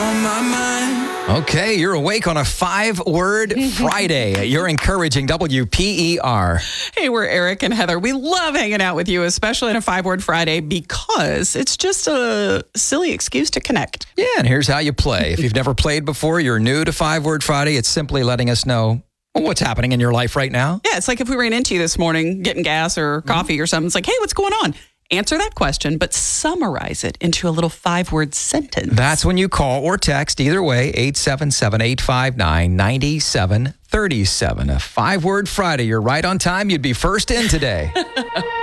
on my mind. Okay, you're awake on a 5-word Friday. You're encouraging WPER. Hey, we're Eric and Heather. We love hanging out with you, especially on a 5-word Friday, because it's just a silly excuse to connect. Yeah, and here's how you play. If you've never played before, you're new to 5-word Friday, it's simply letting us know what's happening in your life right now. Yeah, it's like if we ran into you this morning getting gas or coffee or something. It's like, hey, what's going on? Answer that question, but summarize it into a little 5-word sentence. That's when you call or text, either way, 877-859-9737. A 5-word Friday. You're right on time. You'd be first in today.